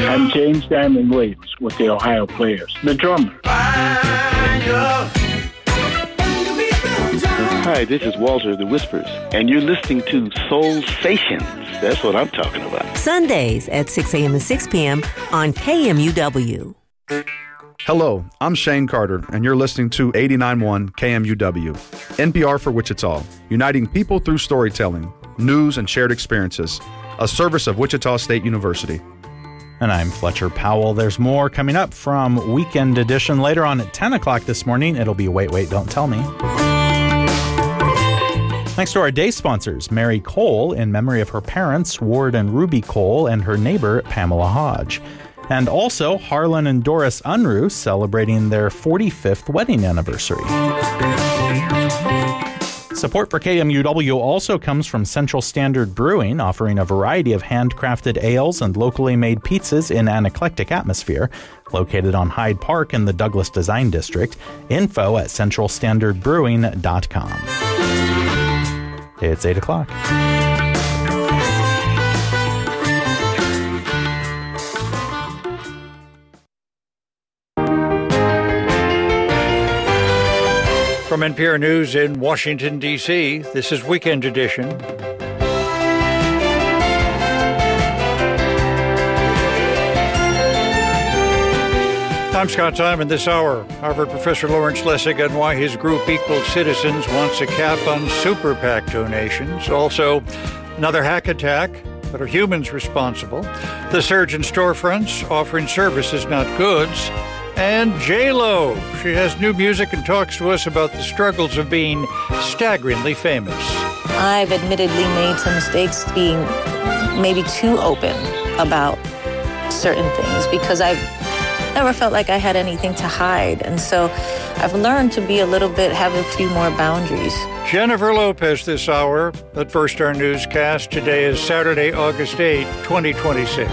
and James Diamond Williams with the Ohio Players. The drummer. Hi, this is Walter the Whispers, and you're listening to Soul Sations. That's what I'm talking about. Sundays at 6 a.m. and 6 p.m. on KMUW. Hello, I'm Shane Carter, and you're listening to 89.1 KMUW, NPR for Wichita, uniting people through storytelling, news, and shared experiences, a service of Wichita State University. And I'm Fletcher Powell. There's more coming up from Weekend Edition later on at 10 o'clock this morning. It'll be Wait, Wait, Don't Tell Me. Thanks to our day sponsors, Mary Cole, in memory of her parents, Ward and Ruby Cole, and her neighbor, Pamela Hodge. And also Harlan and Doris Unruh celebrating their 45th wedding anniversary. Support for KMUW also comes from Central Standard Brewing, offering a variety of handcrafted ales and locally made pizzas in an eclectic atmosphere. Located on Hyde Park in the Douglas Design District. Info at centralstandardbrewing.com. It's 8 o'clock. From NPR News in Washington, D.C., this is Weekend Edition. I'm Scott Simon. This hour, Harvard professor Lawrence Lessig on why his group Equal Citizens wants a cap on super PAC donations. Also, another hack attack, but are humans responsible? The surge in storefronts offering services, not goods. And J-Lo. She has new music and talks to us about the struggles of being staggeringly famous. I've admittedly made some mistakes being maybe too open about certain things because I've never felt like I had anything to hide. And so I've learned to be have a few more boundaries. Jennifer Lopez this hour. But first, our newscast. Today is Saturday, August 8, 2026.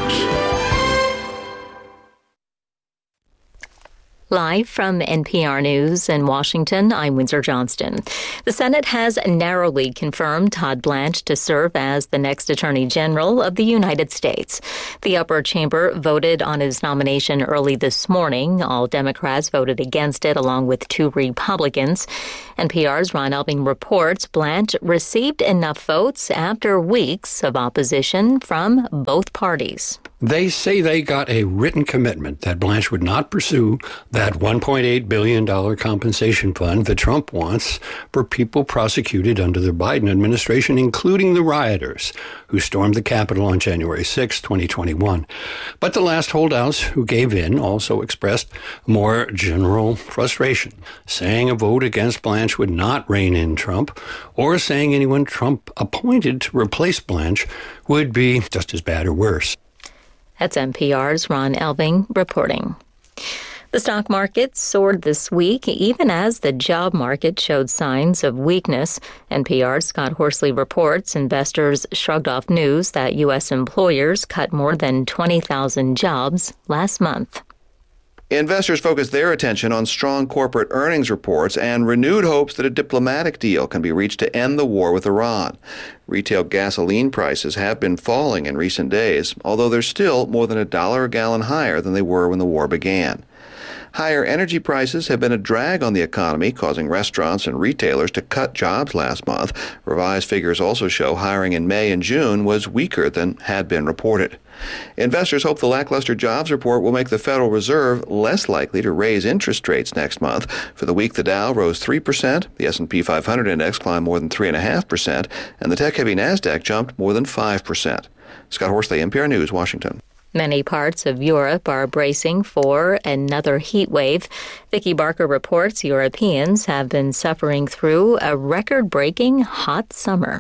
Live from NPR News in Washington, I'm Windsor Johnston. The Senate has narrowly confirmed Todd Blanche to serve as the next Attorney General of the United States. The upper chamber voted on his nomination early this morning. All Democrats voted against it, along with 2 Republicans. NPR's Ron Elving reports Blanche received enough votes after weeks of opposition from both parties. They say they got a written commitment that Blanche would not pursue that $1.8 billion compensation fund that Trump wants for people prosecuted under the Biden administration, including the rioters who stormed the Capitol on January 6, 2021. But the last holdouts who gave in also expressed more general frustration, saying a vote against Blanche would not rein in Trump, or saying anyone Trump appointed to replace Blanche would be just as bad or worse. That's NPR's Ron Elving reporting. The stock market soared this week, even as the job market showed signs of weakness. NPR's Scott Horsley reports investors shrugged off news that U.S. employers cut more than 20,000 jobs last month. Investors focused their attention on strong corporate earnings reports and renewed hopes that a diplomatic deal can be reached to end the war with Iran. Retail gasoline prices have been falling in recent days, although they're still more than $1 a gallon higher than they were when the war began. Higher energy prices have been a drag on the economy, causing restaurants and retailers to cut jobs last month. Revised figures also show hiring in May and June was weaker than had been reported. Investors hope the lackluster jobs report will make the Federal Reserve less likely to raise interest rates next month. For the week, the Dow rose 3%, the S&P 500 index climbed more than 3.5%, and the tech-heavy NASDAQ jumped more than 5%. Scott Horsley, NPR News, Washington. Many parts of Europe are bracing for another heat wave. Vicki Barker reports Europeans have been suffering through a record-breaking hot summer.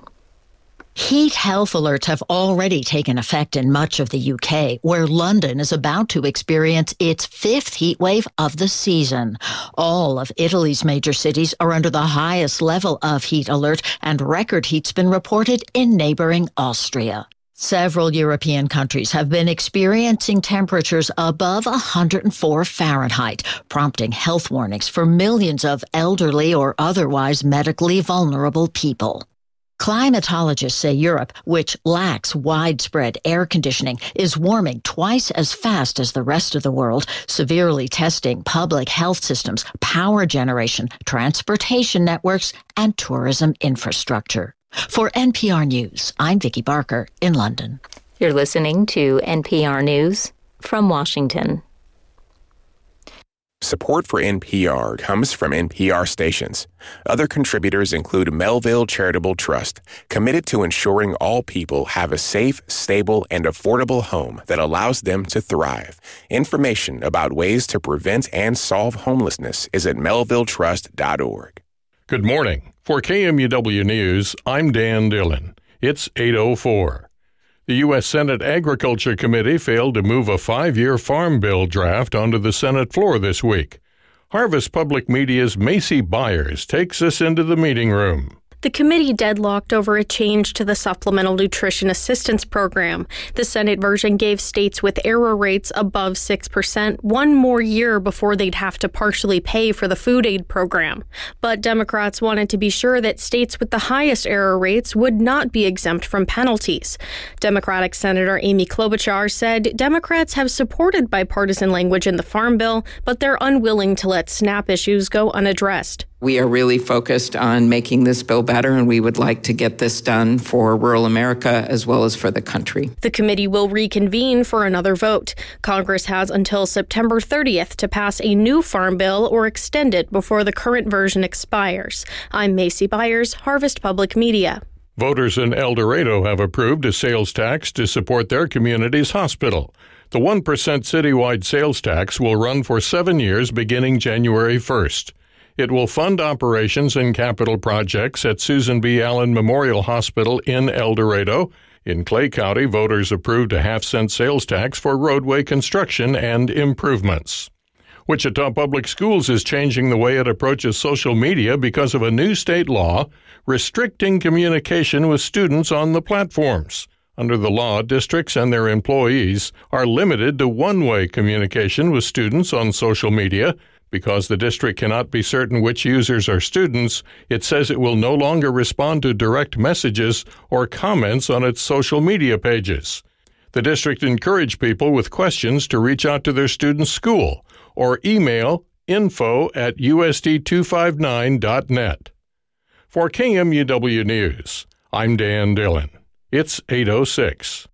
Heat health alerts have already taken effect in much of the UK, where London is about to experience its 5th heat wave of the season. All of Italy's major cities are under the highest level of heat alert, and record heat's been reported in neighboring Austria. Several European countries have been experiencing temperatures above 104 Fahrenheit, prompting health warnings for millions of elderly or otherwise medically vulnerable people. Climatologists say Europe, which lacks widespread air conditioning, is warming twice as fast as the rest of the world, severely testing public health systems, power generation, transportation networks, and tourism infrastructure. For NPR News, I'm Vicki Barker in London. You're listening to NPR News from Washington. Support for NPR comes from NPR stations. Other contributors include Melville Charitable Trust, committed to ensuring all people have a safe, stable, and affordable home that allows them to thrive. Information about ways to prevent and solve homelessness is at melvilletrust.org. Good morning. For KMUW News, I'm Dan Dillon. It's 8:04. The U.S. Senate Agriculture Committee failed to move a 5-year farm bill draft onto the Senate floor this week. Harvest Public Media's Macy Byers takes us into the meeting room. The committee deadlocked over a change to the Supplemental Nutrition Assistance Program. The Senate version gave states with error rates above 6% one more year before they'd have to partially pay for the food aid program. But Democrats wanted to be sure that states with the highest error rates would not be exempt from penalties. Democratic Senator Amy Klobuchar said Democrats have supported bipartisan language in the Farm Bill, but they're unwilling to let SNAP issues go unaddressed. We are really focused on making this bill better, and we would like to get this done for rural America as well as for the country. The committee will reconvene for another vote. Congress has until September 30th to pass a new farm bill or extend it before the current version expires. I'm Macy Byers, Harvest Public Media. Voters in El Dorado have approved a sales tax to support their community's hospital. The 1% citywide sales tax will run for 7 years beginning January 1st. It will fund operations and capital projects at Susan B. Allen Memorial Hospital in El Dorado. In Clay County, voters approved a half-cent sales tax for roadway construction and improvements. Wichita Public Schools is changing the way it approaches social media because of a new state law restricting communication with students on the platforms. Under the law, districts and their employees are limited to one-way communication with students on social media. Because the district cannot be certain which users are students, it says it will no longer respond to direct messages or comments on its social media pages. The district encouraged people with questions to reach out to their student's school or email info@usd259.net. For KMUW News, I'm Dan Dillon. It's 8:06.